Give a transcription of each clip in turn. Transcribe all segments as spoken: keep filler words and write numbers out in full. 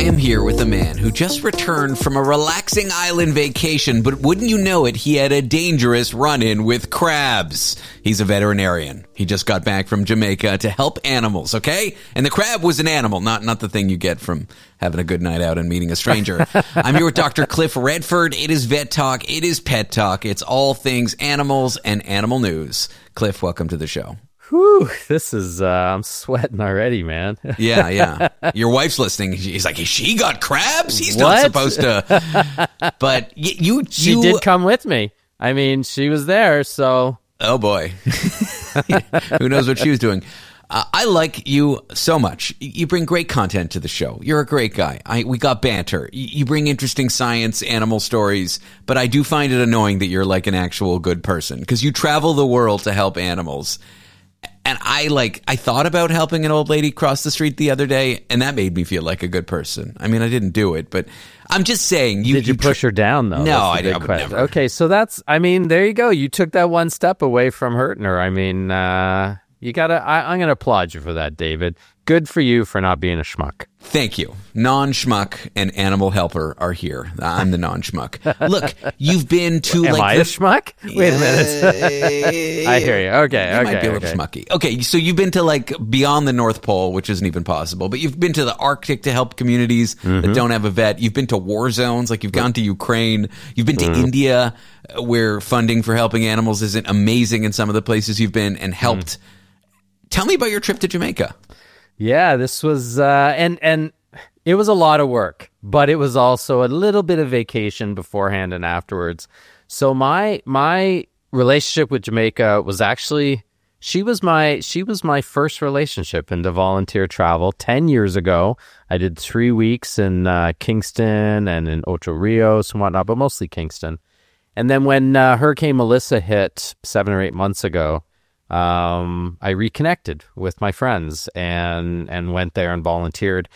am here with a man who just returned from a relaxing island vacation, but wouldn't you know it, he had a dangerous run-in with crabs. He's a veterinarian. He just got back from Jamaica to help animals, okay? And the crab was an animal, not not the thing you get from having a good night out and meeting a stranger. I'm here with Doctor Cliff Redford. It is Vet Talk. It is Pet Talk. It's all things animals and animal news. Cliff, welcome to the show. Whew, this is, uh, I'm sweating already, man. Yeah, yeah. Your wife's listening. He's like, she got crabs? He's not What? supposed to. But y- you, She you... did come with me. I mean, she was there, so. Oh, boy. Who knows what she was doing? Uh, I like you so much. You bring great content to the show. You're a great guy. I, we got banter. You, you bring interesting science, animal stories, but I do find it annoying that you're like an actual good person because you travel the world to help animals. And I like, I thought about helping an old lady cross the street the other day, and that made me feel like a good person. I mean, I didn't do it, but I'm just saying. You, Did you, you push tr- her down, though? No, I, That's the big I would question. never. Okay, so that's, I mean, there you go. You took that one step away from hurting her. I mean, uh, you gotta, I, I'm going to applaud you for that, David. Good for you for not being a schmuck. Thank you. Non-schmuck and animal helper are here. I'm the non-schmuck. Look, you've been to Am like I the... a schmuck? Wait a minute. I hear you. Okay, You okay, might be a little okay. schmucky. Okay, so you've been to like beyond the North Pole, which isn't even possible, but you've been to the Arctic to help communities Mm-hmm. that don't have a vet. You've been to war zones, like you've gone to Ukraine. You've been to Mm-hmm. India, uh, where funding for helping animals isn't amazing in some of the places you've been and helped. Mm. Tell me about your trip to Jamaica. Yeah, this was, uh, and and it was a lot of work, but it was also a little bit of vacation beforehand and afterwards. So my my relationship with Jamaica was actually she was my she was my first relationship into volunteer travel. Ten years ago, I did three weeks in uh, Kingston and in Ocho Rios and whatnot, but mostly Kingston. And then when uh, Hurricane Melissa hit seven or eight months ago. Um, I reconnected with my friends and and went there and volunteered,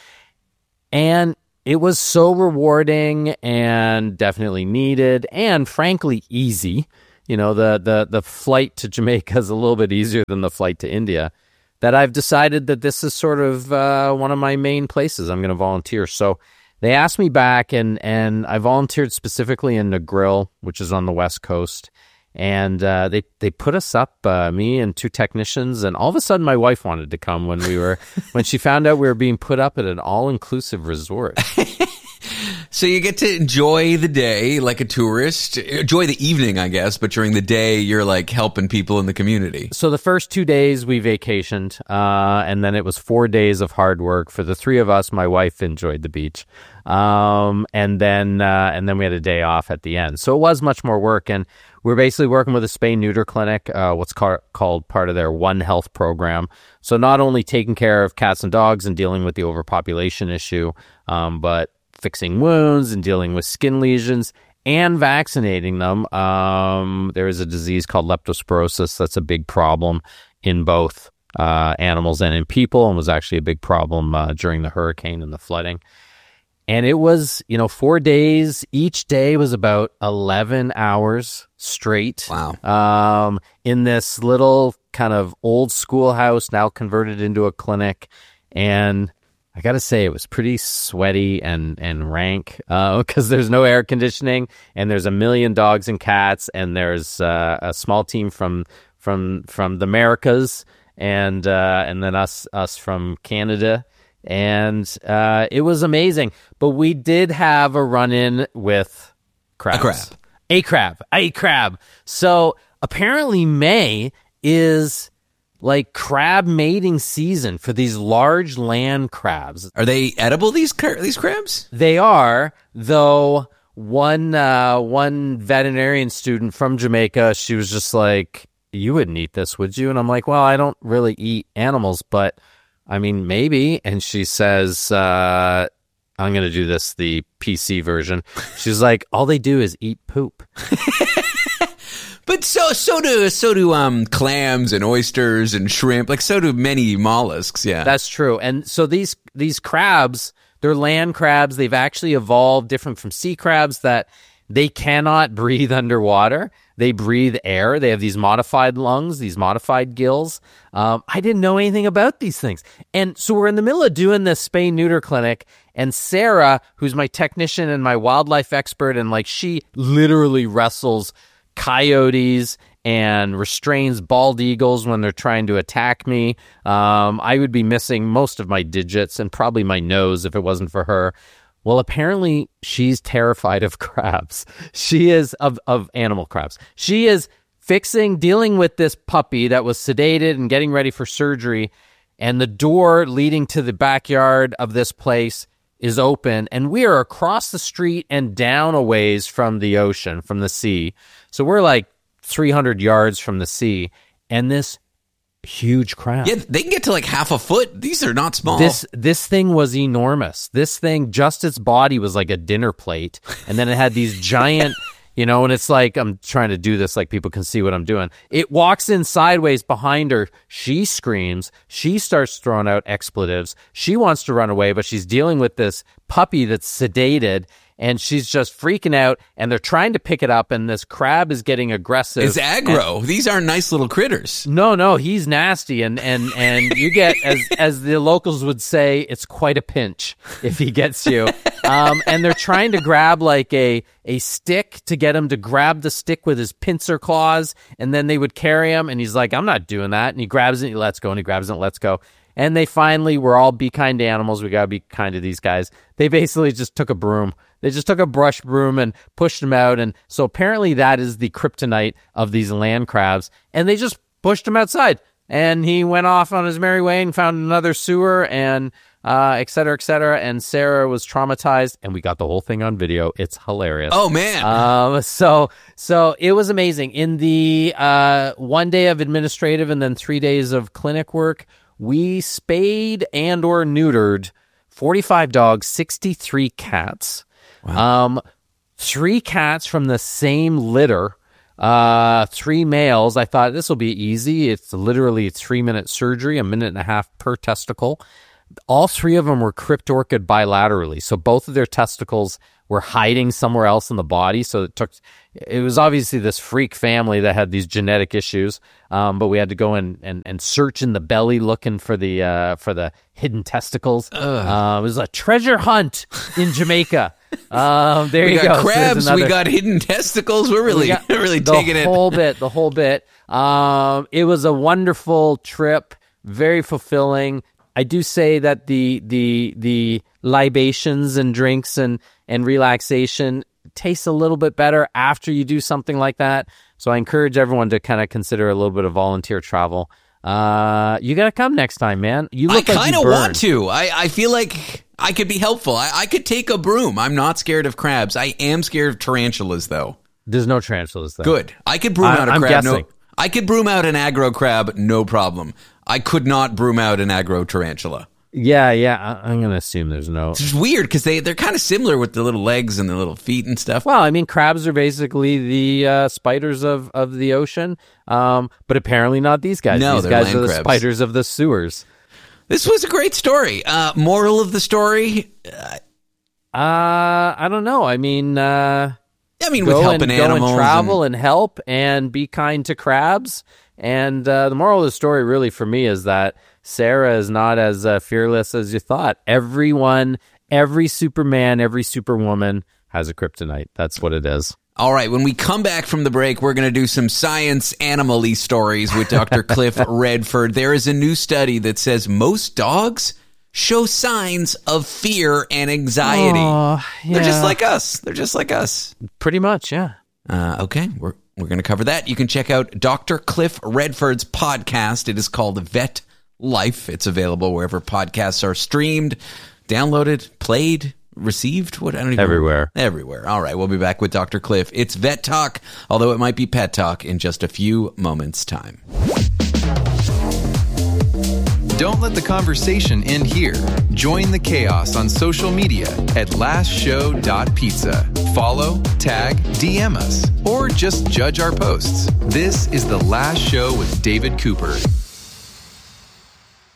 and it was so rewarding and definitely needed and frankly easy. You know, the the the flight to Jamaica is a little bit easier than the flight to India. That I've decided that this is sort of uh, one of my main places I'm going to volunteer. So they asked me back, and and I volunteered specifically in Negril, which is on the west coast. And uh, they they put us up, uh, me and two technicians, and all of a sudden my wife wanted to come when we were when she found out we were being put up at an all-inclusive resort. So you get to enjoy the day like a tourist, enjoy the evening, I guess, but during the day you're like helping people in the community. So the first two days we vacationed, uh, and then it was four days of hard work for the three of us. My wife enjoyed the beach, um, and then uh, and then we had a day off at the end. So it was much more work, and we're basically working with a spay neuter clinic, uh, what's ca- called part of their One Health program. So not only taking care of cats and dogs and dealing with the overpopulation issue, um, but fixing wounds and dealing with skin lesions and vaccinating them. Um, there is a disease called leptospirosis that's a big problem in both uh, animals and in people, and was actually a big problem uh, during the hurricane and the flooding. And it was, you know, four days. Each day was about eleven hours straight. Wow. Um, in this little kind of old schoolhouse, now converted into a clinic. And I got to say, it was pretty sweaty and, and rank because uh, there's no air conditioning, and there's a million dogs and cats, and there's uh, a small team from from from the Americas, and uh, and then us us from Canada. And uh, it was amazing. But we did have a run-in with crabs. A crab. A crab. A crab. So apparently May is like crab mating season for these large land crabs. Are they edible, these cra- these crabs? They are, though one uh, one veterinarian student from Jamaica, she was just like, you wouldn't eat this, would you? And I'm like, well, I don't really eat animals, but I mean, maybe. And she says, uh, I'm going to do this, the P C version. She's like, all they do is eat poop. But so so do so do um clams and oysters and shrimp. Like so do many mollusks. Yeah, That's true. And so these these crabs, they're land crabs. They've actually evolved different from sea crabs that They cannot breathe underwater. They breathe air. They have these modified lungs, these modified gills. Um, I didn't know anything about these things. And so we're in the middle of doing this spay neuter clinic, and Sarah, who's my technician and my wildlife expert, and like she literally wrestles coyotes and restrains bald eagles when they're trying to attack me. Um, I would be missing most of my digits and probably my nose if it wasn't for her. Well, apparently she's terrified of crabs. She is of, of animal crabs. She is fixing, dealing with this puppy that was sedated and getting ready for surgery. And the door leading to the backyard of this place is open. And we are across the street and down a ways from the ocean, from the sea. So we're like three hundred yards from the sea. And this huge crab. Yeah, they can get to like half a foot. These are not small. This this thing was enormous. This thing, just its body was like a dinner plate, and then it had these giant, you know, and it's like, I'm trying to do this like people can see what I'm doing. It walks in sideways behind her. She screams. She starts throwing out expletives. She wants to run away, but she's dealing with this puppy that's sedated, and she's just freaking out, and they're trying to pick it up, and this crab is getting aggressive. It's aggro. And these aren't nice little critters. No, no, he's nasty, and and and you get, as as the locals would say, it's quite a pinch if he gets you. Um, and they're trying to grab like a a stick to get him to grab the stick with his pincer claws, and then they would carry him, and he's like, I'm not doing that, and he grabs it, and he lets go, and he grabs it, and lets go. And they finally, we're all be kind to animals. We got to be kind to these guys. They basically just took a broom. They just took a brush broom and pushed him out. And so apparently that is the kryptonite of these land crabs. And they just pushed him outside. And he went off on his merry way and found another sewer and uh, et cetera, et cetera. And Sarah was traumatized. And we got the whole thing on video. It's hilarious. Oh, man. Um, so so it was amazing. In the uh, one day of administrative and then three days of clinic work, we spayed and or neutered forty-five dogs, sixty-three cats. Wow. Um, three cats from the same litter, uh, three males. I thought this will be easy. It's literally a three-minute surgery, a minute and a half per testicle. All three of them were cryptorchid bilaterally, so both of their testicles were hiding somewhere else in the body. So it took, it was obviously this freak family that had these genetic issues, um, but we had to go in and, and search in the belly looking for the uh, for the hidden testicles. Uh, it was a treasure hunt in Jamaica. Um, there we you got go. crabs. So we got hidden testicles. We're really, we really the taking it. The whole bit, the whole bit. Um, it was a wonderful trip, very fulfilling. I do say that the the the libations and drinks and, and relaxation tastes a little bit better after you do something like that. So I encourage everyone to kind of consider a little bit of volunteer travel. Uh, you got to come next time, man. You look I like kind of you want to. I, I feel like I could be helpful. I, I could take a broom. I'm not scared of crabs. I am scared of tarantulas, though. There's no tarantulas, though. Good. I could broom I, out a I'm crab. guessing. No, I could broom out an aggro crab, no problem. I could not broom out an aggro tarantula. Yeah, yeah. I, I'm going to assume there's no. It's just weird because they, they're kind of similar with the little legs and the little feet and stuff. Well, I mean, crabs are basically the uh, spiders of, of the ocean, um, but apparently not these guys. No, these they're guys land are the crabs. spiders of the sewers. This was a great story. Uh, moral of the story? Uh, Uh, I don't know. I mean, uh, I mean, go with helping and, go animals. and travel and- and help and be kind to crabs. And uh, the moral of the story, really, for me, is that Sarah is not as uh, fearless as you thought. Everyone, every Superman, every Superwoman has a kryptonite. That's what it is. All right, when we come back from the break, we're going to do some science animal-y stories with Doctor Cliff Redford. There is a new study that says most dogs show signs of fear and anxiety. Aw, yeah. They're just like us. They're just like us. Pretty much, yeah. Uh, okay, we're we're going to cover that. You can check out Doctor Cliff Redford's podcast. It is called Vet Life. It's available wherever podcasts are streamed, downloaded, played, received. What I don't even Everywhere. know. Everywhere. All right, we'll be back with Doctor Cliff. It's Vet Talk, although it might be Pet Talk in just a few moments' time. Don't let the conversation end here. Join the chaos on social media at last show dot pizza. Follow, tag, D M us, or just judge our posts. This is The Last Show with David Cooper.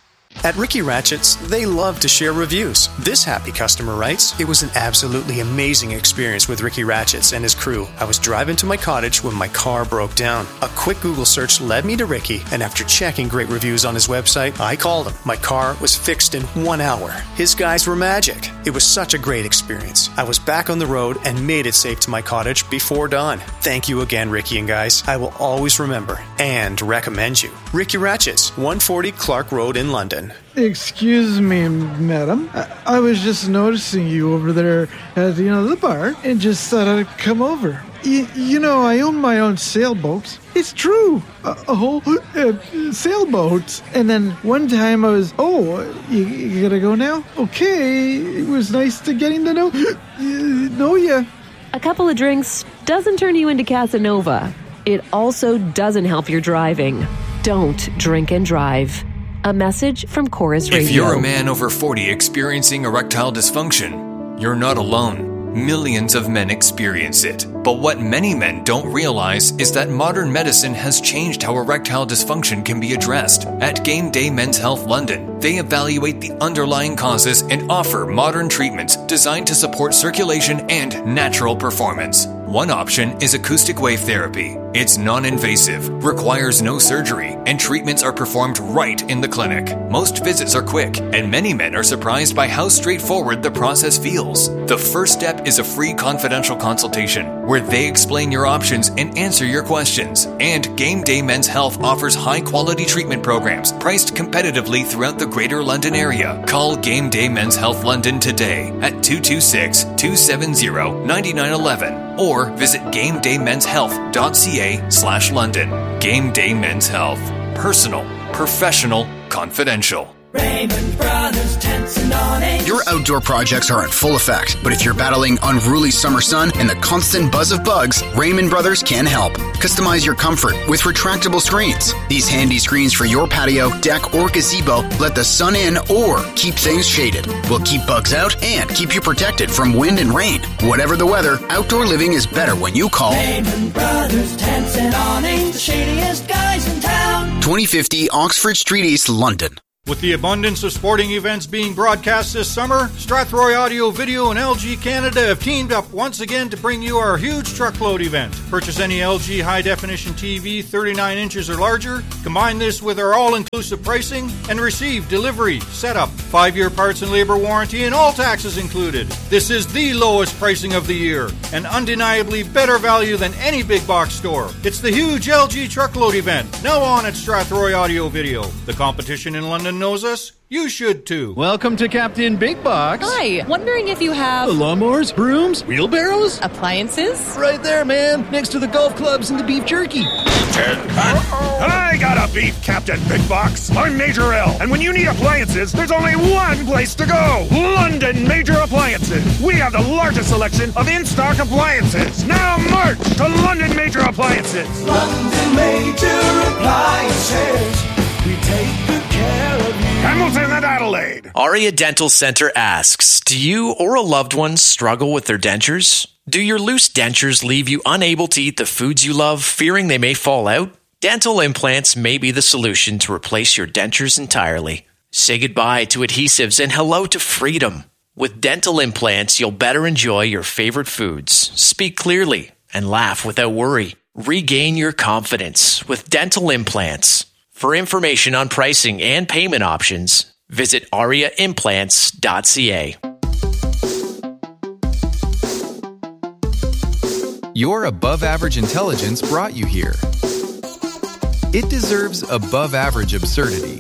At Ricky Ratchets, they love to share reviews. This happy customer writes, "It was an absolutely amazing experience with Ricky Ratchets and his crew. I was driving to my cottage when my car broke down. A quick Google search led me to Ricky, and after checking great reviews on his website, I called him. My car was fixed in one hour. His guys were magic. It was such a great experience. I was back on the road and made it safe to my cottage before dawn. Thank you again, Ricky and guys. I will always remember and recommend you. Ricky Ratchets, one forty Clark Road in London." Excuse me, madam. I, I was just noticing you over there at you know the bar and just thought I'd come over. Y- you know, I own my own sailboat. It's true. A, a whole uh, sailboat. And then one time I was, oh, you, you gotta go now? Okay. It was nice to getting to know, uh, know ya. A couple of drinks doesn't turn you into Casanova. It also doesn't help your driving. Don't drink and drive. A message from Chorus Radio. If you're a man over forty experiencing erectile dysfunction, you're not alone. Millions of men experience it. But what many men don't realize is that modern medicine has changed how erectile dysfunction can be addressed. At Game Day Men's Health London, they evaluate the underlying causes and offer modern treatments designed to support circulation and natural performance. One option is acoustic wave therapy. It's non-invasive, requires no surgery, and treatments are performed right in the clinic. Most visits are quick, and many men are surprised by how straightforward the process feels. The first step is a free confidential consultation, where they explain your options and answer your questions. And Game Day Men's Health offers high-quality treatment programs priced competitively throughout the Greater London area. Call Game Day Men's Health London today at two two six, two seven zero, nine nine one one or visit gamedaymenshealth.ca slash London. Game Day Men's Health. Personal, professional, confidential. Raymond Brothers Tents and Awnings. Your outdoor projects are in full effect, but if you're battling unruly summer sun and the constant buzz of bugs, Raymond Brothers can help. Customize your comfort with retractable screens. These handy screens for your patio, deck, or gazebo let the sun in or keep things shaded. Will keep bugs out and keep you protected from wind and rain. Whatever the weather, outdoor living is better when you call Raymond Brothers Tents and Awnings, the shadiest guys in town. twenty fifty Oxford Street East, London. With the abundance of sporting events being broadcast this summer, Strathroy Audio Video and L G Canada have teamed up once again to bring you our huge truckload event. Purchase any L G high-definition T V thirty-nine inches or larger, combine this with our all-inclusive pricing, and receive delivery, setup, five-year parts and labor warranty, and all taxes included. This is the lowest pricing of the year, and undeniably better value than any big box store. It's the huge L G truckload event, now on at Strathroy Audio Video. The competition in London knows us. You should too. Welcome to Captain Big Box. Hi, wondering if you have lawnmowers, brooms, wheelbarrows, appliances? Right there, man, next to the golf clubs and the beef jerky. I got a beef, Captain Big Box. I'm Major L, and when you need appliances, there's only one place to go. London Major Appliances. We have the largest selection of in-stock appliances. Now march to London Major Appliances. London Major Appliances. We take good care of you. Hamilton and Adelaide. Aria Dental Center asks, do you or a loved one struggle with their dentures? Do your loose dentures leave you unable to eat the foods you love, fearing they may fall out? Dental implants may be the solution to replace your dentures entirely. Say goodbye to adhesives and hello to freedom. With dental implants, you'll better enjoy your favorite foods, speak clearly, and laugh without worry. Regain your confidence with dental implants. For information on pricing and payment options, visit aria implants dot c a. Your above-average intelligence brought you here. It deserves above-average absurdity.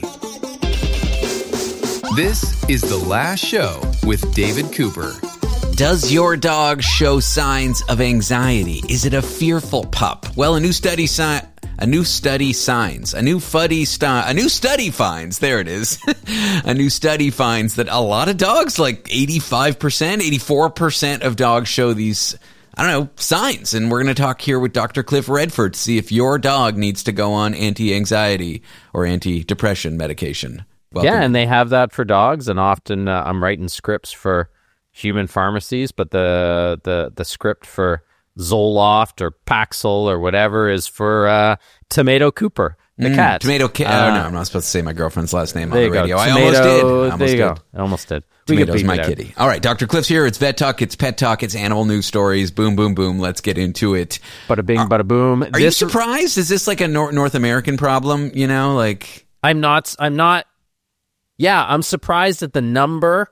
This is The Last Show with David Cooper. Does your dog show signs of anxiety? Is it a fearful pup? Well, a new study si- a new study signs, a new fuddy st- a new study finds, there it is. A new study finds that a lot of dogs, like eighty-five percent, eighty-four percent of dogs show these, I don't know, signs. And we're going to talk here with Doctor Cliff Redford to see if your dog needs to go on anti-anxiety or anti-depression medication. Welcome. Yeah, and they have that for dogs, and often uh, I'm writing scripts for human pharmacies, but the the the script for Zoloft or Paxil or whatever is for uh, Tomato Cooper. The Mm, cat. Tomato cat. Uh, oh, no, I'm not supposed to say my girlfriend's last name on There the you radio. go. I Tomato, almost did. I almost there you did. go. I almost did. We could Tomato's beep my it out. kitty. All right, Doctor Cliff's here. It's Vet Talk. It's Pet Talk. It's animal news stories. Boom, boom, boom. Let's get into it. Bada bing, Are- bada boom. Are you surprised? Is this like a Nor- North American problem? You know, like I'm not. I'm not. Yeah, I'm surprised at the number.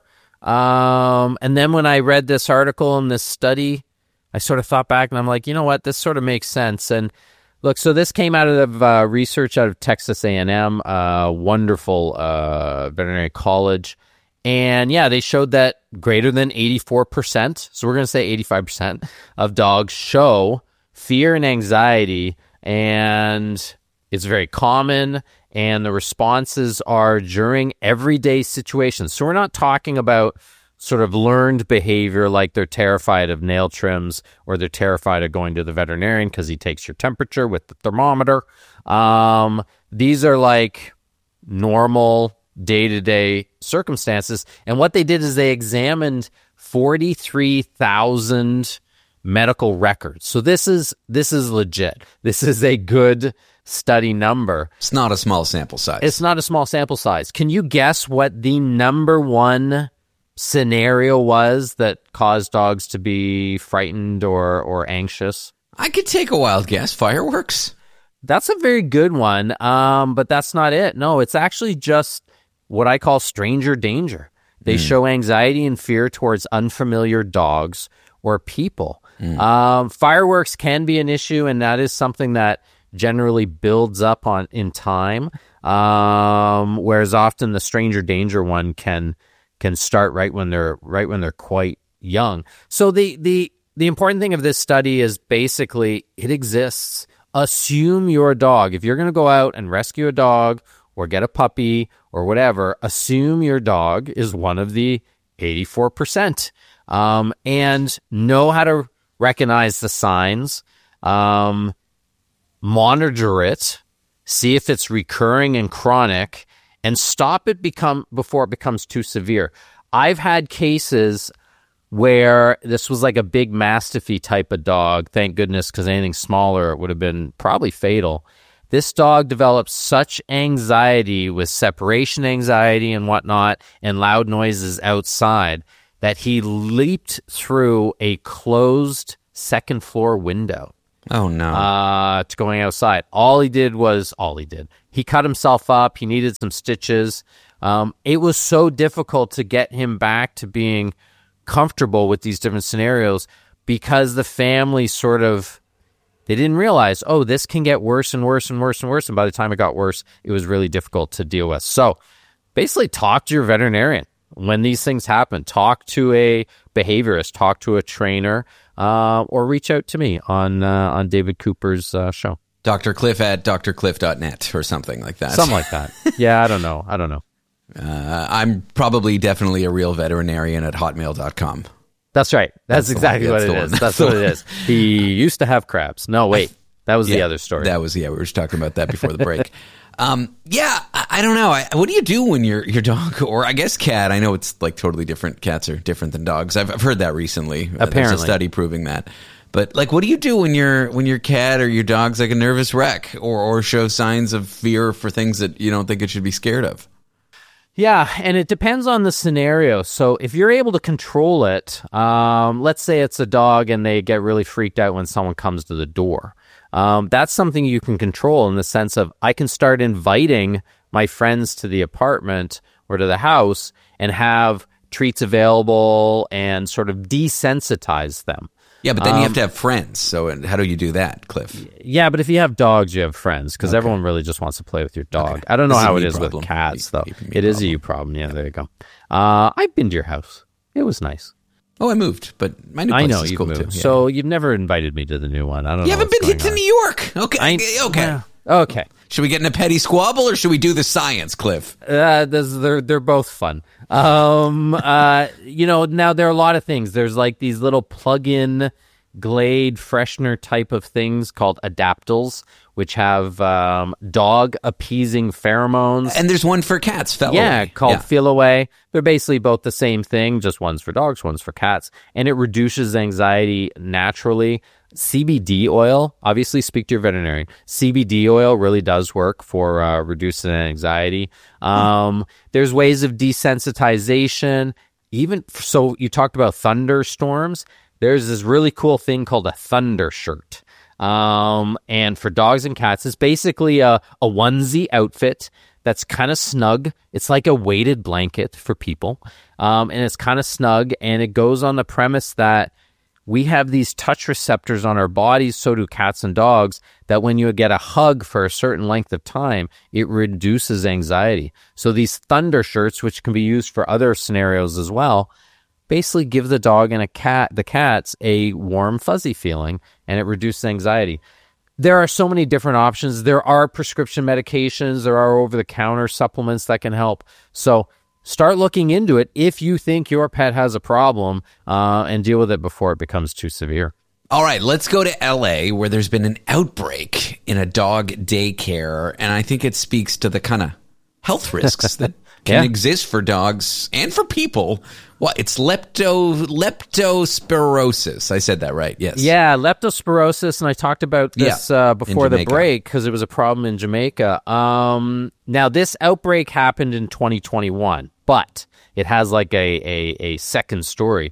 Um, and then when I read this article and this study, I sort of thought back and I'm like, you know what? This sort of makes sense. And look, so this came out of uh, research out of Texas A and M, uh, wonderful uh, veterinary college. And yeah, they showed that greater than eighty-four percent, so we're going to say eighty-five percent of dogs show fear and anxiety, and it's very common, and the responses are during everyday situations. So we're not talking about sort of learned behavior like they're terrified of nail trims or they're terrified of going to the veterinarian because he takes your temperature with the thermometer. Um, these are like normal day-to-day circumstances. And what they did is they examined forty-three thousand medical records. So this is this is legit. This is a good study number. it's not a small sample size. It's not a small sample size. Can you guess what the number one scenario was that caused dogs to be frightened or or anxious? I could take a wild guess. Fireworks. That's a very good one, um, but that's not it. No, it's actually just what I call stranger danger. They Mm. show anxiety and fear towards unfamiliar dogs or people. Mm. Um, fireworks can be an issue, and that is something that generally builds up on in time, um, whereas often the stranger danger one can can start right when they're right when they're quite young. So the the the important thing of this study is basically it exists. Assume your dog. If you're going to go out and rescue a dog or get a puppy or whatever, assume your dog is one of the eighty-four percent, um, and know how to recognize the signs, um, monitor it, see if it's recurring and chronic, and stop it become before it becomes too severe. I've had cases where this was like a big Mastiffy type of dog. Thank goodness, because anything smaller would have been probably fatal. This dog developed such anxiety with separation anxiety and whatnot and loud noises outside that he leaped through a closed second floor window. Oh, no. Uh, to going outside. All he did was, all he did, he cut himself up. He needed some stitches. Um, it was so difficult to get him back to being comfortable with these different scenarios because the family sort of, they didn't realize, oh, this can get worse and worse and worse and worse. And by the time it got worse, it was really difficult to deal with. So basically talk to your veterinarian when these things happen. Talk to a behaviorist, talk to a trainer, uh, or reach out to me on uh, on David Cooper's uh, show. Doctor Cliff at d r cliff dot net or something like that. Something like that. Yeah, I don't know. I don't know. Uh, I'm probably definitely a real veterinarian at hotmail dot com. That's right. That's, That's the exactly one. what That's it the is. one. That's That's what the it is. He used to have crabs. No, wait. That was the Yeah, other story. That was, yeah, we were just talking about that before the break. um, yeah, I, I don't know. I, what do you do when your your dog, or I guess cat, I know it's like totally different. Cats are different than dogs. I've, I've heard that recently. Uh, There's a Apparently. study proving that. But like, what do you do when your when your cat or your dog's like a nervous wreck or, or shows signs of fear for things that you don't think it should be scared of? Yeah, and it depends on the scenario. So if you're able to control it, um, let's say it's a dog and they get really freaked out when someone comes to the door. Um, that's something you can control in the sense of I can start inviting my friends to the apartment or to the house and have treats available and sort of desensitize them. Yeah, but then you have Um, to have friends. So and how do you do that, Cliff? Yeah, but if you have dogs, you have friends because everyone really just wants to play with your dog. Okay. I don't know This is a how it me is problem. with cats, though. Me- me It is a problem. you problem. Yeah, there you go. Uh, I've been to your house. It was nice. Oh, I moved, but my new place I know is you've cool moved. too. Yeah. So you've never invited me to the new one. I don't you know. haven't what's been hit to going New York. Okay, I- okay. yeah. Okay. Should we get in a petty squabble or should we do the science, Cliff? Uh, this, they're they're both fun. Um, uh, you know, now there are a lot of things. There's like these little plug-in Glade freshener type of things called Adaptals, which have um, dog appeasing pheromones. And there's one for cats, fellow. Yeah, called Yeah. Feel Away. They're basically both the same thing, just one's for dogs, one's for cats, and it reduces anxiety naturally. C B D oil, obviously speak to your veterinarian. C B D oil really does work for uh, reducing anxiety. Um, there's ways of desensitization. Even so, you talked about thunderstorms. There's this really cool thing called a thunder shirt. Um, and for dogs and cats, it's basically a, a onesie outfit that's kind of snug. It's like a weighted blanket for people. Um, and it's kind of snug, and it goes on the premise that we have these touch receptors on our bodies, so do cats and dogs, that when you get a hug for a certain length of time, it reduces anxiety. So these thunder shirts, which can be used for other scenarios as well, basically give the dog and a cat, the cats, a warm, fuzzy feeling, and it reduces anxiety. There are so many different options. There are prescription medications. There are over-the-counter supplements that can help. So start looking into it if you think your pet has a problem, uh, and deal with it before it becomes too severe. All right, let's go to L A, where there's been an outbreak in a dog daycare, and I think it speaks to the kind of health risks that can Yeah. exist for dogs and for people. What? It's lepto leptospirosis. I said that right. Yes. Yeah, leptospirosis, and I talked about this Yeah, uh, before in the Jamaica. break because it was a problem in Jamaica. Um, now, this outbreak happened in twenty twenty-one, but it has like a, a, a second story.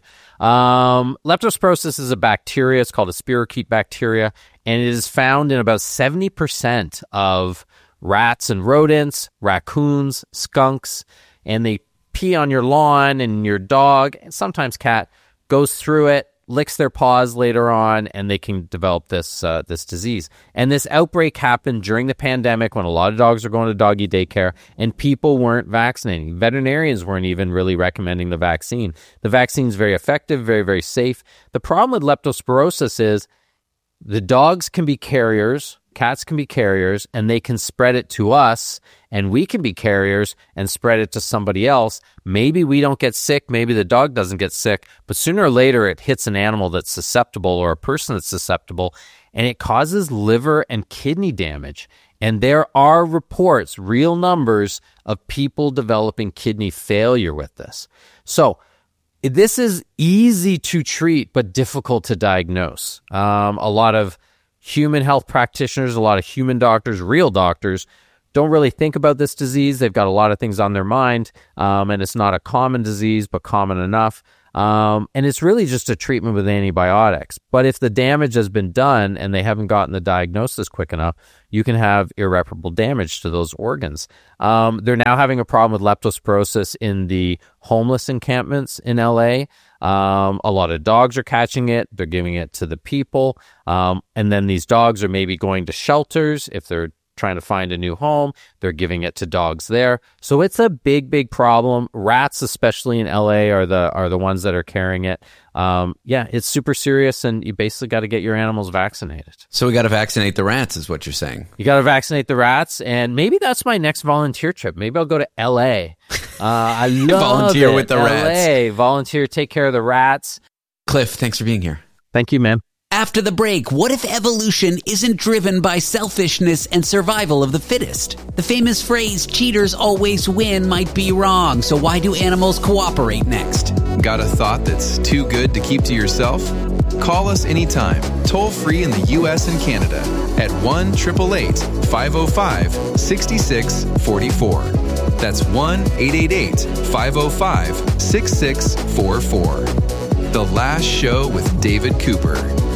Um, leptospirosis is a bacteria. It's called a spirochete bacteria, and it is found in about seventy percent of rats and rodents, raccoons, skunks, and they pee on your lawn, and your dog, and sometimes cat, goes through it, licks their paws later on, and they can develop this uh, this disease. And this outbreak happened during the pandemic when a lot of dogs are going to doggy daycare and people weren't vaccinating. Veterinarians weren't even really recommending the vaccine. The vaccine is very effective, very, very safe. The problem with leptospirosis is the dogs can be carriers, cats can be carriers, and they can spread it to us, and we can be carriers and spread it to somebody else. Maybe we don't get sick, maybe the dog doesn't get sick, but sooner or later it hits an animal that's susceptible or a person that's susceptible, and it causes liver and kidney damage. And there are reports, real numbers, of people developing kidney failure with this. So this is easy to treat, but difficult to diagnose. Um, a lot of human health practitioners, a lot of human doctors, real doctors, don't really think about this disease. They've got a lot of things on their mind, um, and it's not a common disease, but common enough. Um, and it's really just a treatment with antibiotics. But if the damage has been done and they haven't gotten the diagnosis quick enough, you can have irreparable damage to those organs. Um, they're now having a problem with leptospirosis in the homeless encampments in L A. Um, a lot of dogs are catching it. They're giving it to the people. Um, and then these dogs are maybe going to shelters if they're trying to find a new home. They're giving it to dogs there. So it's a big, big problem. Rats, especially in L A, are the are the ones that are carrying it. Um, yeah, it's super serious, and you basically got to get your animals vaccinated. So we got to vaccinate the rats, is what you're saying. You got to vaccinate the rats, and maybe that's my next volunteer trip. Maybe I'll go to L A. Uh, I love Volunteer it. with the L A. rats. Volunteer, take care of the rats. Cliff, thanks for being here. Thank you, man. After the break, what if evolution isn't driven by selfishness and survival of the fittest? The famous phrase, cheaters always win, might be wrong, so why do animals cooperate next? Got a thought that's too good to keep to yourself? Call us anytime, toll free in the U S and Canada at one eight eight eight, five oh five, six six four four. That's one eight eight eight, five oh five, six six four four. The Last Show with David Cooper.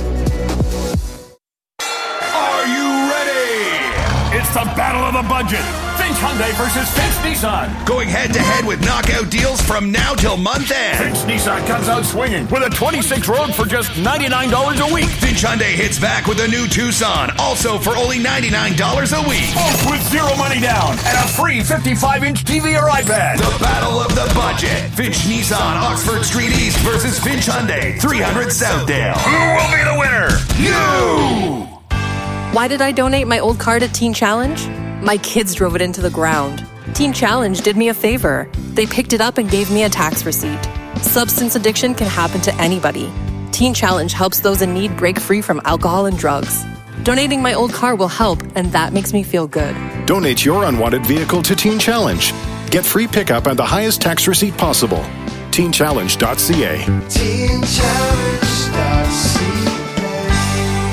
Are you ready? It's the battle of the budget. Finch Hyundai versus Finch Nissan. Going head-to-head with knockout deals from now till month end. Finch Nissan comes out swinging with a twenty-six Rogue for just ninety-nine dollars a week. Finch Hyundai hits back with a new Tucson, also for only ninety-nine dollars a week. Both with zero money down and a free fifty-five inch T V or iPad. The battle of the budget. Finch Nissan, Oxford Street East versus Finch Hyundai, three hundred Southdale. Who will be the winner? You! Why did I donate my old car to Teen Challenge? My kids drove it into the ground. Teen Challenge did me a favor. They picked it up and gave me a tax receipt. Substance addiction can happen to anybody. Teen Challenge helps those in need break free from alcohol and drugs. Donating my old car will help, and that makes me feel good. Donate your unwanted vehicle to Teen Challenge. Get free pickup and the highest tax receipt possible. teen challenge dot c a. teen challenge dot c a.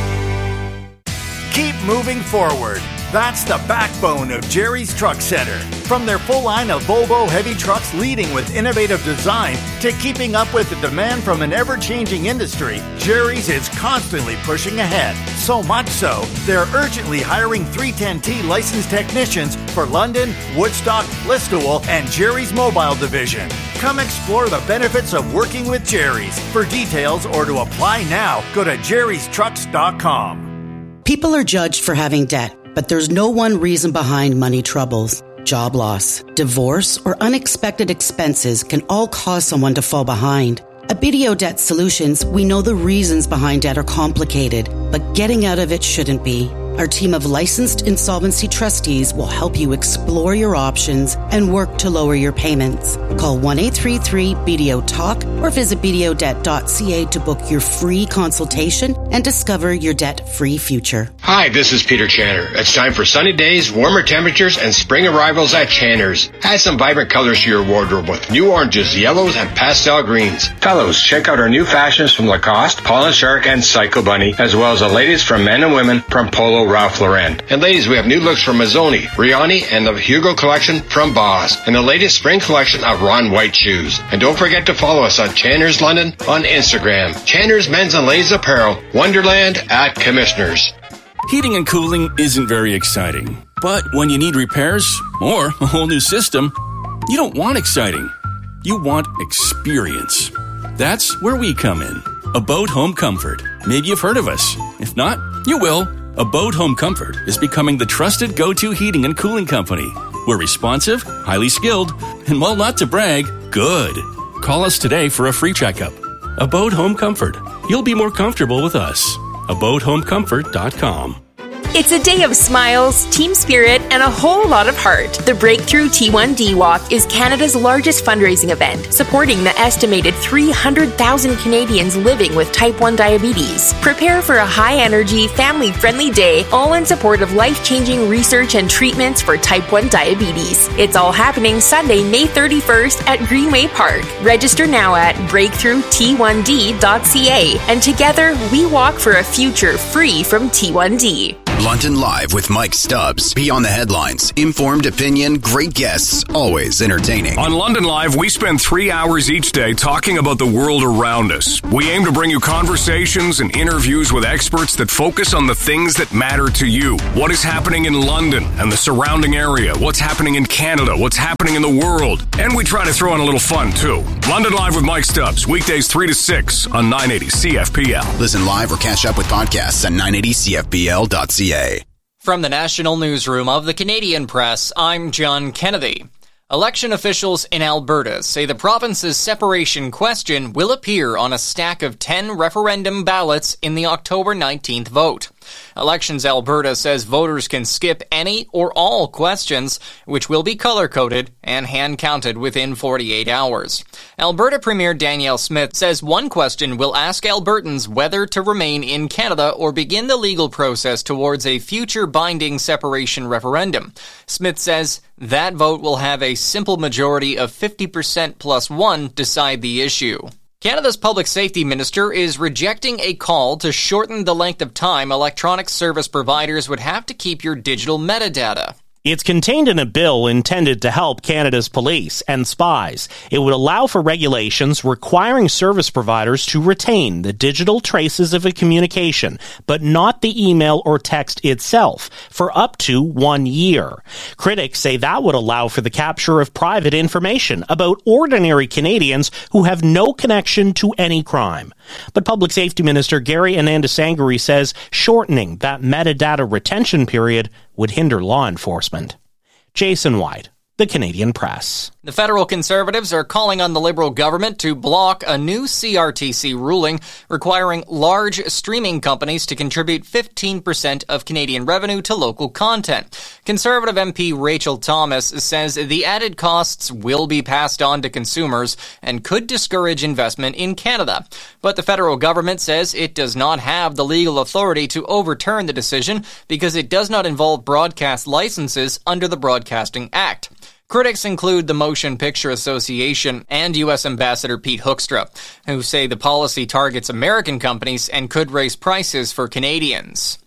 moving forward. That's the backbone of Jerry's Truck Center. From their full line of Volvo heavy trucks leading with innovative design to keeping up with the demand from an ever-changing industry, Jerry's is constantly pushing ahead. So much so, they're urgently hiring three ten T licensed technicians for London, Woodstock, Listowel, and Jerry's Mobile Division. Come explore the benefits of working with Jerry's. For details or to apply now, go to jerrys trucks dot com. People are judged for having debt, but there's no one reason behind money troubles. Job loss, divorce, or unexpected expenses can all cause someone to fall behind. At B D O Debt Solutions, we know the reasons behind debt are complicated, but getting out of it shouldn't be. Our team of licensed insolvency trustees will help you explore your options and work to lower your payments. Call one eight three three B D O talk or visit b d o debt dot c a to book your free consultation and discover your debt-free future. Hi, this is Peter Channer. It's time for sunny days, warmer temperatures, and spring arrivals at Channer's. Add some vibrant colors to your wardrobe with new oranges, yellows, and pastel greens. Fellows, check out our new fashions from Lacoste, Paul Shark, and Psycho Bunny, as well as the latest from men and women from Polo Ralph Lauren. And ladies, we have new looks from Mazzoni, Riani, and the Hugo collection from Boss, and the latest spring collection of Ron White shoes. And don't forget to follow us on Channer's London on Instagram. Channer's Men's and Ladies Apparel, Wonderland at Commissioners. Heating and cooling isn't very exciting, but when you need repairs or a whole new system, you don't want exciting. You want experience. That's where we come in. Abode Home Comfort. Maybe you've heard of us. If not, you will. Abode Home Comfort is becoming the trusted go-to heating and cooling company. We're responsive, highly skilled, and while not to brag, good. Call us today for a free checkup. Abode Home Comfort. You'll be more comfortable with us. abode home comfort dot com. It's a day of smiles, team spirit, and a whole lot of heart. The Breakthrough T one D Walk is Canada's largest fundraising event, supporting the estimated three hundred thousand Canadians living with type one diabetes. Prepare for a high-energy, family-friendly day, all in support of life-changing research and treatments for type one diabetes. It's all happening Sunday, May thirty-first at Greenway Park. Register now at breakthrough t one d dot c a, and together we walk for a future free from T one D. London Live with Mike Stubbs. Beyond the headlines. Informed opinion, great guests, always entertaining. On London Live, we spend three hours each day talking about the world around us. We aim to bring you conversations and interviews with experts that focus on the things that matter to you. What is happening in London and the surrounding area? What's happening in Canada? What's happening in the world? And we try to throw in a little fun, too. London Live with Mike Stubbs, weekdays three to six on nine eighty C F P L. Listen live or catch up with podcasts at nine eighty c f p l dot c a. From the National Newsroom of the Canadian Press, I'm John Kennedy. Election officials in Alberta say the province's separation question will appear on a stack of ten referendum ballots in the October nineteenth vote. Elections Alberta says voters can skip any or all questions, which will be color-coded and hand-counted within forty-eight hours. Alberta Premier Danielle Smith says one question will ask Albertans whether to remain in Canada or begin the legal process towards a future binding separation referendum. Smith says that vote will have a simple majority of fifty percent plus one decide the issue. Canada's Public Safety Minister is rejecting a call to shorten the length of time electronic service providers would have to keep your digital metadata. It's contained in a bill intended to help Canada's police and spies. It would allow for regulations requiring service providers to retain the digital traces of a communication, but not the email or text itself, for up to one year. Critics say that would allow for the capture of private information about ordinary Canadians who have no connection to any crime. But Public Safety Minister Gary Anandasangari says shortening that metadata retention period would hinder law enforcement. Jason White, The Canadian Press. The federal Conservatives are calling on the Liberal government to block a new C R T C ruling requiring large streaming companies to contribute fifteen percent of Canadian revenue to local content. Conservative M P Rachel Thomas says the added costs will be passed on to consumers and could discourage investment in Canada. But the federal government says it does not have the legal authority to overturn the decision because it does not involve broadcast licenses under the Broadcasting Act. Critics include the Motion Picture Association and U S Ambassador Pete Hoekstra, who say the policy targets American companies and could raise prices for Canadians.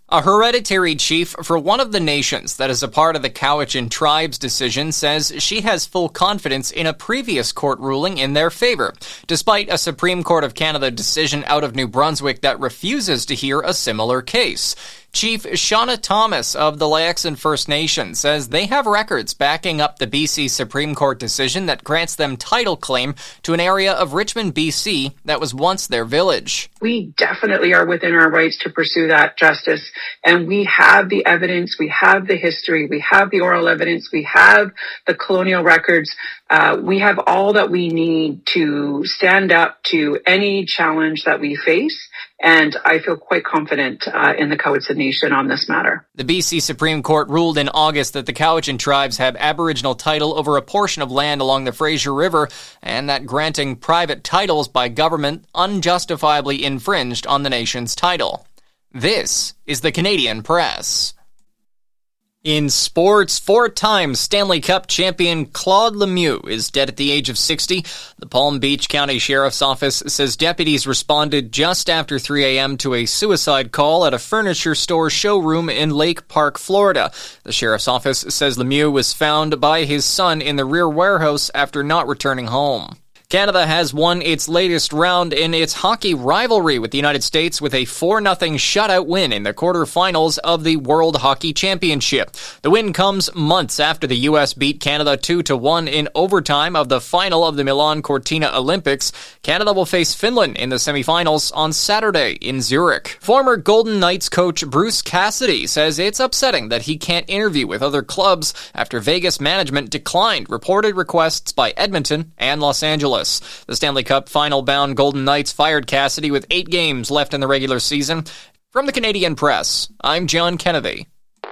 A hereditary chief for one of the nations that is a part of the Cowichan tribe's decision says she has full confidence in a previous court ruling in their favor, despite a Supreme Court of Canada decision out of New Brunswick that refuses to hear a similar case. Chief Shauna Thomas of the Laexon First Nation says they have records backing up the B C Supreme Court decision that grants them title claim to an area of Richmond, B C that was once their village. We definitely are within our rights to pursue that justice, and we have the evidence, we have the history, we have the oral evidence, we have the colonial records. Uh, we have all that we need to stand up to any challenge that we face, and I feel quite confident uh, in the Cowichan Nation on this matter. The B C Supreme Court ruled in August that the Cowichan tribes have Aboriginal title over a portion of land along the Fraser River, and that granting private titles by government unjustifiably infringed on the nation's title. This is the Canadian Press. In sports, four-time Stanley Cup champion Claude Lemieux is dead at the age of sixty. The Palm Beach County Sheriff's Office says deputies responded just after three a.m. to a suicide call at a furniture store showroom in Lake Park, Florida. The Sheriff's Office says Lemieux was found by his son in the rear warehouse after not returning home. Canada has won its latest round in its hockey rivalry with the United States with a four nothing shutout win in the quarterfinals of the World Hockey Championship. The win comes months after the U S beat Canada two to one in overtime of the final of the Milan Cortina Olympics. Canada will face Finland in the semifinals on Saturday in Zurich. Former Golden Knights coach Bruce Cassidy says it's upsetting that he can't interview with other clubs after Vegas management declined reported requests by Edmonton and Los Angeles. The Stanley Cup final-bound Golden Knights fired Cassidy with eight games left in the regular season. From the Canadian Press, I'm John Kennedy.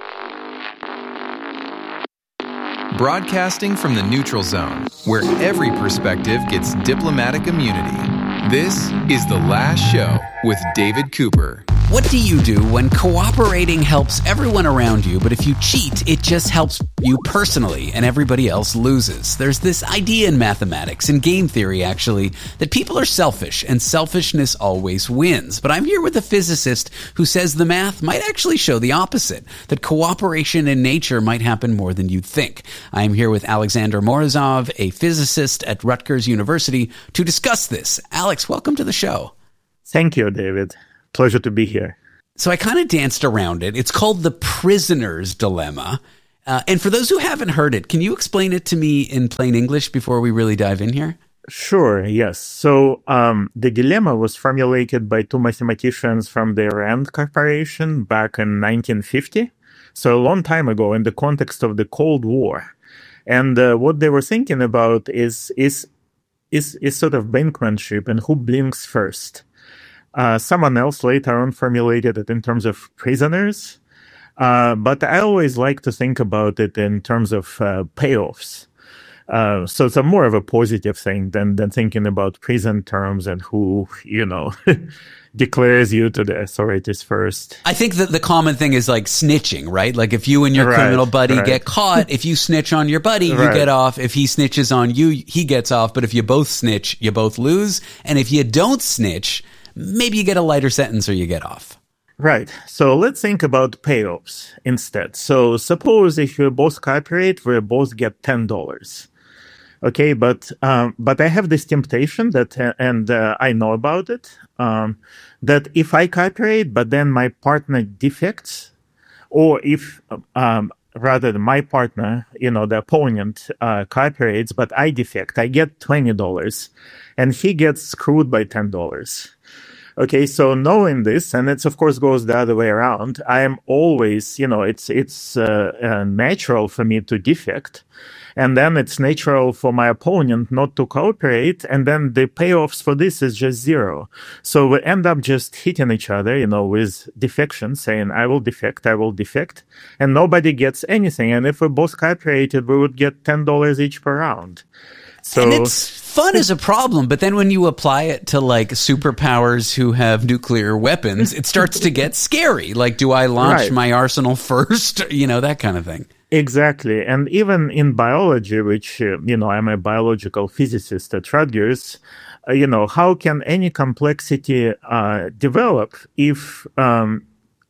Broadcasting from the neutral zone, where every perspective gets diplomatic immunity. This is The Last Show with David Cooper. What do you do when cooperating helps everyone around you, but if you cheat, it just helps you personally and everybody else loses? There's this idea in mathematics, in game theory actually, that people are selfish and selfishness always wins. But I'm here with a physicist who says the math might actually show the opposite, that cooperation in nature might happen more than you'd think. I'm here with Alexander Morozov, a physicist at Rutgers University, to discuss this. Alex, welcome to the show. Thank you, David. Pleasure to be here. So I kind of danced around it. It's called the prisoner's dilemma. Uh, and for those who haven't heard it, can you explain it to me in plain English before we really dive in here? Sure, yes. So um, the dilemma was formulated by two mathematicians from the RAND Corporation back in nineteen fifty. So a long time ago in the context of the Cold War. And uh, what they were thinking about is, is, is, is sort of brinkmanship and who blinks first. Uh, someone else later on formulated it in terms of prisoners. Uh, but I always like to think about it in terms of uh, payoffs. Uh, so it's a more of a positive thing than, than thinking about prison terms and who, you know, declares you to the authorities first. I think that the common thing is like snitching, right? Like if you and your right, criminal buddy right. get caught, if you snitch on your buddy, you right. get off. If he snitches on you, he gets off. But if you both snitch, you both lose. And if you don't snitch, maybe you get a lighter sentence or you get off. Right. So let's think about payoffs instead. So suppose if we both cooperate, we both get ten dollars. Okay, but um, but I have this temptation that, uh, and uh, I know about it, um, that if I cooperate, but then my partner defects, or if um, rather than my partner, you know, the opponent uh, cooperates, but I defect, I get twenty dollars, and he gets screwed by ten dollars. Okay, so knowing this, and it's of course goes the other way around, I am always, you know, it's it's uh, uh, natural for me to defect, and then it's natural for my opponent not to cooperate, and then the payoffs for this is just zero. So we end up just hitting each other, you know, with defection, saying, I will defect, I will defect, and nobody gets anything. And if we both cooperated, we would get ten dollars each per round. So, and it's fun as a problem, but then when you apply it to like superpowers who have nuclear weapons, it starts to get scary. Like, do I launch right. my arsenal first? You know, that kind of thing. Exactly. And even in biology, which, uh, you know, I'm a biological physicist at Rutgers, uh, you know, how can any complexity uh, develop if um,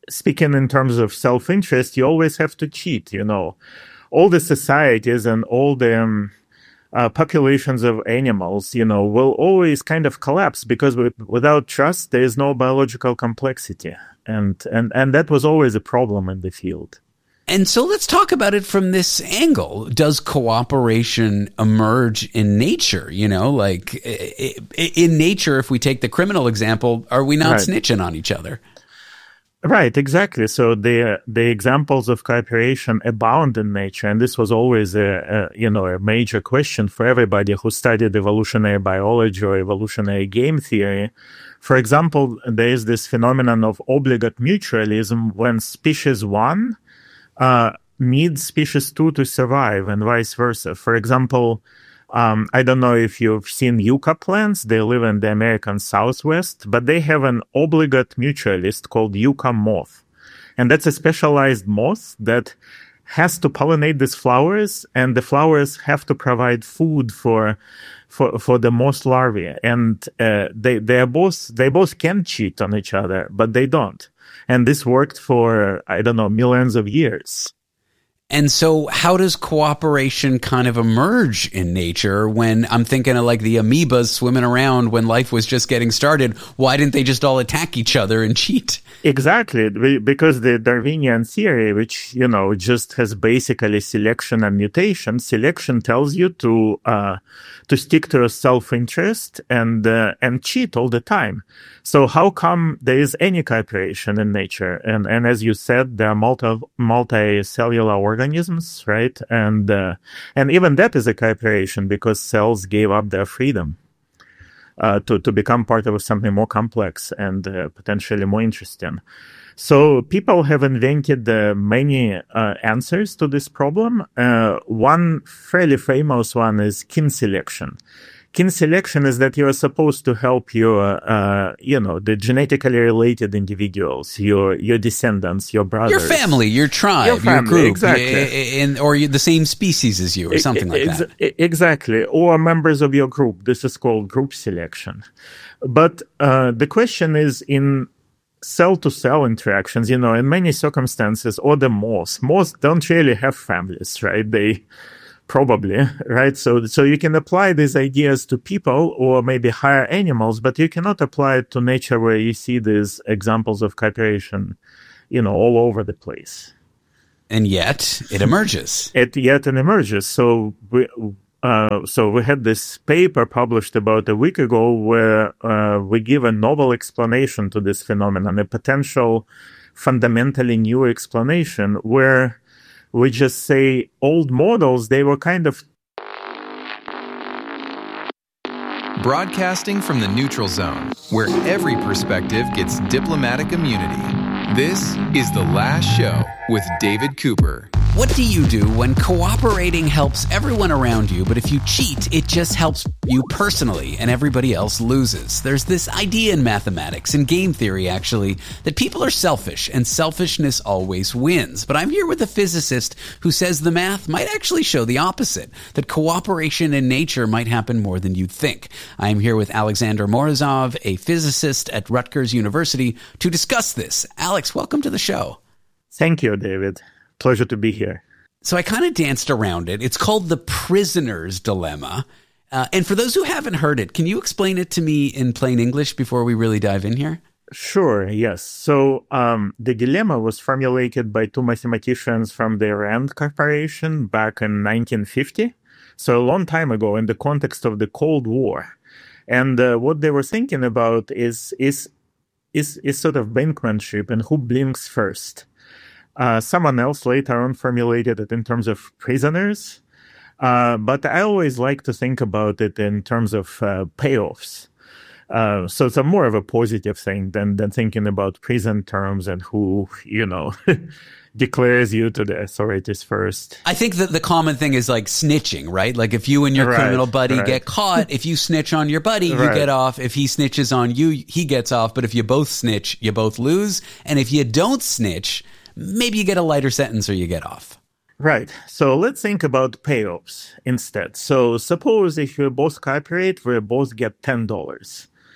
speaking in terms of self-interest, you always have to cheat, you know. All the societies and all the um, uh, populations of animals, you know, will always kind of collapse because with, without trust, there is no biological complexity. And, and, and that was always a problem in the field. And so let's talk about it from this angle. Does cooperation emerge in nature? You know, like in nature, if we take the criminal example, are we not Right. snitching on each other? Right, exactly. So the the examples of cooperation abound in nature, and this was always a, a you know a major question for everybody who studied evolutionary biology or evolutionary game theory. For example, there is this phenomenon of obligate mutualism when species one uh, needs species two to survive, and vice versa. For example, Um, I don't know if you've seen yucca plants. They live in the American Southwest, but they have an obligate mutualist called yucca moth. And that's a specialized moth that has to pollinate these flowers, and the flowers have to provide food for for for the moth larvae. And uh, they they are both they both can cheat on each other, but they don't. And this worked for, I don't know, millions of years. And so how does cooperation kind of emerge in nature when I'm thinking of like the amoebas swimming around when life was just getting started? Why didn't they just all attack each other and cheat? Exactly, because the Darwinian theory, which, you know, just has basically selection and mutation, selection tells you to uh, to stick to your self-interest and uh, and cheat all the time. So how come there is any cooperation in nature? And and as you said, there are multi multicellular organisms, right? And uh, and even that is a cooperation because cells gave up their freedom uh, to to become part of something more complex and uh, potentially more interesting. So people have invented uh, many uh, answers to this problem. Uh, one fairly famous one is kin selection. Kin selection is that you are supposed to help your, uh, you know, the genetically related individuals, your your descendants, your brothers, Your family, your tribe, Your family, your group, exactly. in, or you, the same species as you or something like Ex- that. Exactly, or members of your group. This is called group selection. But uh, the question is in cell-to-cell interactions, you know, in many circumstances, or the moths. Moths don't really have families, right? They probably, right? So, so you can apply these ideas to people or maybe higher animals, but you cannot apply it to nature where you see these examples of cooperation, you know, all over the place. And yet it emerges. It yet it emerges. So we, uh, so we had this paper published about a week ago where uh, we give a novel explanation to this phenomenon, a potential fundamentally new explanation where we just say old models, they were kind of Broadcasting from the neutral zone, where every perspective gets diplomatic immunity. This is The Last Show with David Cooper. What do you do when cooperating helps everyone around you, but if you cheat, it just helps you personally and everybody else loses? There's this idea in mathematics, in game theory actually, that people are selfish and selfishness always wins. But I'm here with a physicist who says the math might actually show the opposite, that cooperation in nature might happen more than you'd think. I'm here with Alexander Morozov, a physicist at Rutgers University, to discuss this. Alex, welcome to the show. Thank you, David. Pleasure to be here. So I kind of danced around it. It's called the prisoner's dilemma. Uh, and for those who haven't heard it, can you explain it to me in plain English before we really dive in here? Sure, yes. So um, the dilemma was formulated by two mathematicians from the RAND Corporation back in nineteen fifty. So a long time ago in the context of the Cold War. And uh, what they were thinking about is, is, is, is sort of brinkmanship and who blinks first. Uh, someone else later on formulated it in terms of prisoners. Uh, but I always like to think about it in terms of uh, payoffs. Uh, so it's a more of a positive thing than, than thinking about prison terms and who, you know, declares you to the authorities first. I think that the common thing is like snitching, right? Like if you and your Right, criminal buddy right. get caught, if you snitch on your buddy, you Right. get off. If he snitches on you, he gets off. But if you both snitch, you both lose. And if you don't snitch, maybe you get a lighter sentence or you get off. Right. So let's think about payoffs instead. So suppose if we both cooperate, we both get ten dollars.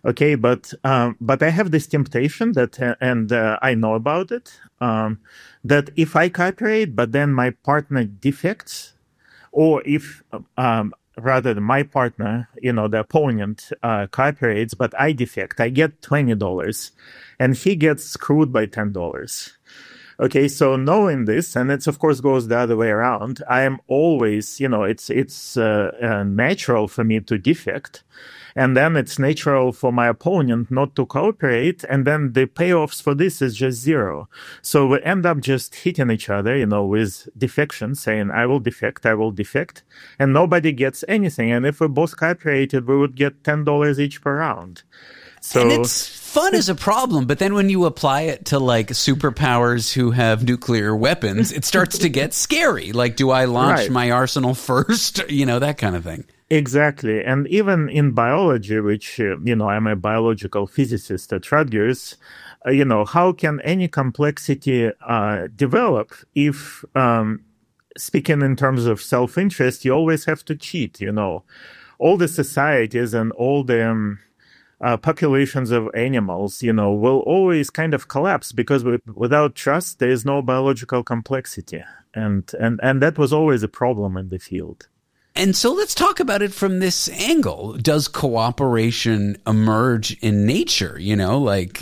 Okay, but um, but I have this temptation that, uh, and uh, I know about it, um, that if I cooperate, but then my partner defects, or if um, rather than my partner, you know, the opponent uh, cooperates, but I defect, I get twenty dollars, and he gets screwed by ten dollars. Okay, so knowing this, and it's of course goes the other way around, I am always, you know, it's it's uh, uh, natural for me to defect. And then it's natural for my opponent not to cooperate. And then the payoffs for this is just zero. So we end up just hitting each other, you know, with defection, saying, I will defect, I will defect. And nobody gets anything. And if we both cooperated, we would get ten dollars each per round. So and it's fun as a problem, but then when you apply it to like superpowers who have nuclear weapons, it starts to get scary. Like, do I launch Right. my arsenal first? You know, that kind of thing. Exactly. And even in biology, which, uh, you know, I'm a biological physicist at Rutgers, uh, you know, how can any complexity uh, develop if, um, speaking in terms of self-interest, you always have to cheat, you know. All the societies and all the um, uh, populations of animals, you know, will always kind of collapse because with, without trust, there is no biological complexity. And, and, and that was always a problem in the field. And so let's talk about it from this angle. Does cooperation emerge in nature? You know, like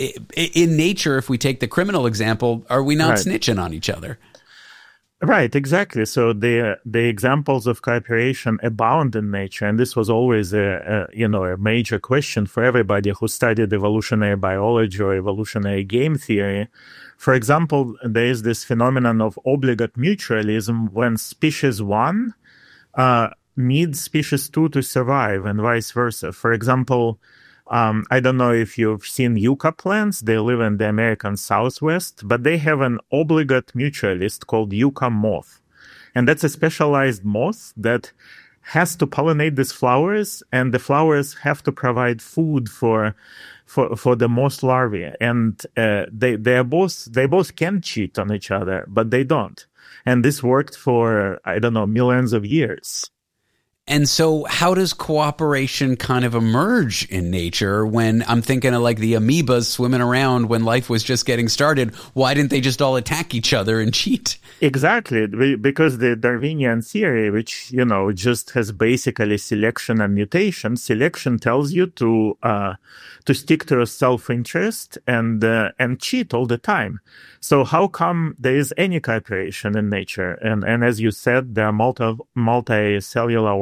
in nature, if we take the criminal example, are we not Right. snitching on each other? Right, exactly. So the the examples of cooperation abound in nature, and this was always a, a you know a major question for everybody who studied evolutionary biology or evolutionary game theory. For example, there is this phenomenon of obligate mutualism when species one uh, needs species two to survive, and vice versa. For example, Um, I don't know if you've seen yucca plants. They live in the American Southwest, but they have an obligate mutualist called yucca moth. And that's a specialized moth that has to pollinate these flowers, and the flowers have to provide food for for for the moth larvae. And uh, they they are both they both can cheat on each other, but they don't. And this worked for, I don't know, millions of years. And so how does cooperation kind of emerge in nature when I'm thinking of like the amoebas swimming around when life was just getting started? Why didn't they just all attack each other and cheat? Exactly, because the Darwinian theory, which, you know, just has basically selection and mutation, selection tells you to uh, to stick to your self-interest and uh, and cheat all the time. So how come there is any cooperation in nature? And and as you said, there are multi multicellular